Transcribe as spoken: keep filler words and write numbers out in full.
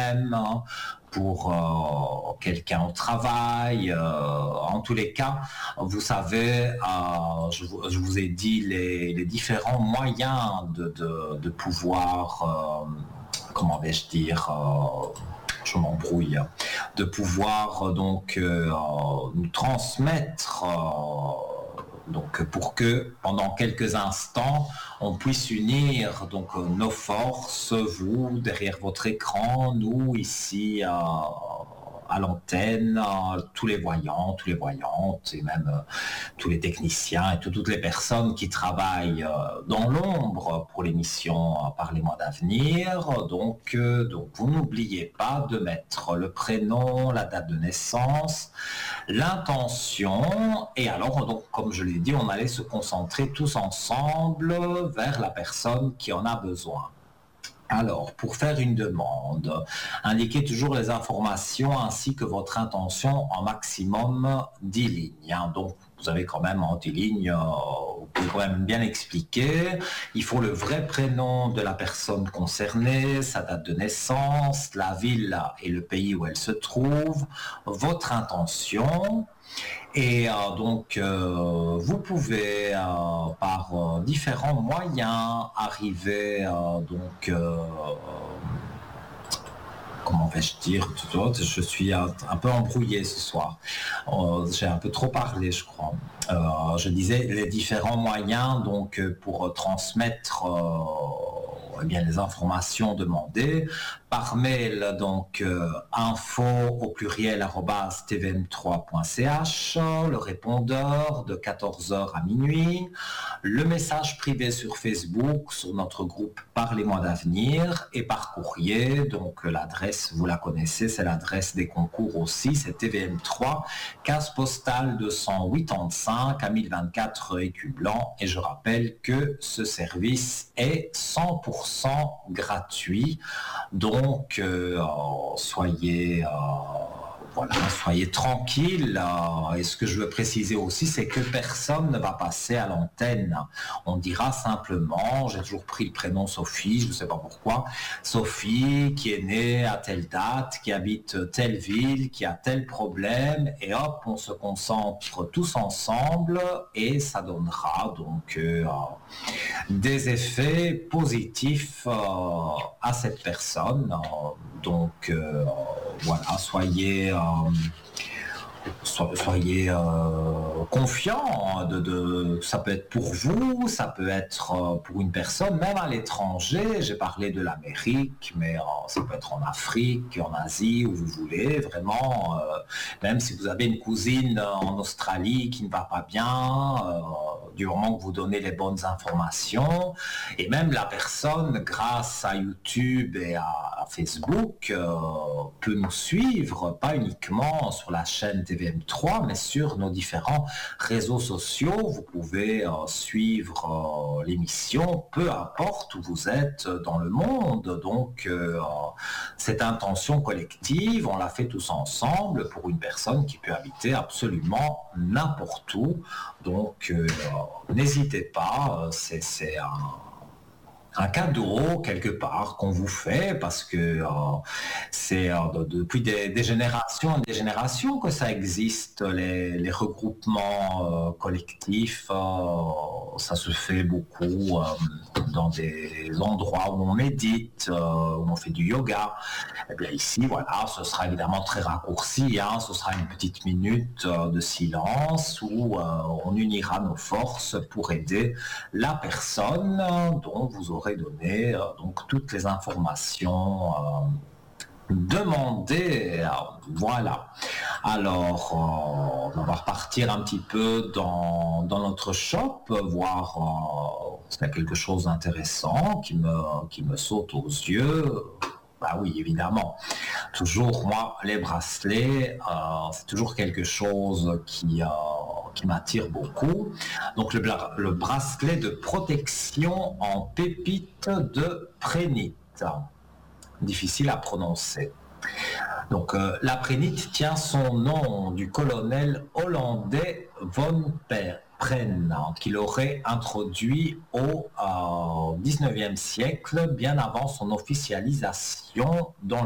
vous-même, hein, pour euh, quelqu'un au travail. Euh, en tous les cas, vous savez, euh, je, vous, je vous ai dit les, les différents moyens de, de, de pouvoir, euh, comment vais-je dire, euh, je m'embrouille, de pouvoir euh, donc euh, nous transmettre, euh, donc pour que pendant quelques instants on puisse unir donc nos forces, vous derrière votre écran, nous ici euh, à l'antenne, euh, tous les voyants, tous les voyantes et même euh, tous les techniciens et tout, toutes les personnes qui travaillent euh, dans l'ombre pour l'émission euh, Parlez-moi d'avenir. Donc, euh, donc vous n'oubliez pas de mettre le prénom, la date de naissance, l'intention, et alors donc comme je l'ai dit, on allait se concentrer tous ensemble vers la personne qui en a besoin. Alors, pour faire une demande, indiquez toujours les informations ainsi que votre intention en maximum dix lignes. Hein. Donc, vous avez quand même en dix lignes, euh, vous pouvez quand même bien expliquer. Il faut le vrai prénom de la personne concernée, sa date de naissance, la ville et le pays où elle se trouve, votre intention. Et euh, donc, euh, vous pouvez, euh, par euh, différents moyens, arriver, euh, donc, euh, comment vais-je dire, je suis un, un peu embrouillé ce soir. Euh, j'ai un peu trop parlé, je crois. Euh, je disais les différents moyens, donc, pour transmettre euh, eh bien, les informations demandées. Par mail, donc euh, info au pluriel arobase t v m trois point c h, le répondeur de quatorze heures à minuit, le message privé sur Facebook, sur notre groupe Parlez-moi d'avenir, et par courrier, donc euh, l'adresse, vous la connaissez, c'est l'adresse des concours aussi, c'est T V M trois, case postale deux cent quatre-vingt-cinq à mille vingt-quatre Écu Blanc, et je rappelle que ce service est cent pour cent gratuit. Donc, euh, soyez, euh, voilà, soyez tranquille. Euh, et ce que je veux préciser aussi, c'est que personne ne va passer à l'antenne. On dira simplement, j'ai toujours pris le prénom Sophie, je ne sais pas pourquoi, Sophie qui est née à telle date, qui habite telle ville, qui a tel problème, et hop, on se concentre tous ensemble et ça donnera donc euh, des effets positifs euh, à cette personne. Donc euh, voilà, soyez, euh, so, soyez euh, confiants. De, de, ça peut être pour vous, ça peut être euh, pour une personne, même à l'étranger. J'ai parlé de l'Amérique, mais euh, ça peut être en Afrique, en Asie, où vous voulez. Vraiment, euh, même si vous avez une cousine en Australie qui ne va pas bien, euh, du moment que vous donnez les bonnes informations, et même la personne, grâce à YouTube et à Facebook, euh, peut nous suivre, pas uniquement sur la chaîne T V M trois, mais sur nos différents réseaux sociaux. Vous pouvez euh, suivre euh, l'émission, peu importe où vous êtes dans le monde. Donc, euh, cette intention collective, on l'a fait tous ensemble pour une personne qui peut habiter absolument n'importe où. Donc, euh, n'hésitez pas, c'est, c'est un... un cadeau quelque part qu'on vous fait parce que euh, c'est euh, de, depuis des, des générations et des générations que ça existe, les, les regroupements euh, collectifs. Euh, ça se fait beaucoup euh, dans des endroits où on médite, euh, où on fait du yoga. Et bien ici, voilà, ce sera évidemment très raccourci, hein, ce sera une petite minute euh, de silence où euh, on unira nos forces pour aider la personne dont vous aurez donné euh, donc toutes les informations euh, demandées. Voilà. Alors, euh, on va repartir un petit peu dans, dans notre shop, voir euh, s'il y a quelque chose d'intéressant qui me, qui me saute aux yeux. Bah oui, évidemment. Toujours, moi, les bracelets, euh, c'est toujours quelque chose qui, euh, qui m'attire beaucoup. Donc, le, le bracelet de protection en pépite de prénite. Difficile à prononcer. Donc, euh, la prénite tient son nom du colonel hollandais von Pren, qu'il aurait introduit au euh, dix-neuvième siècle, bien avant son officialisation dans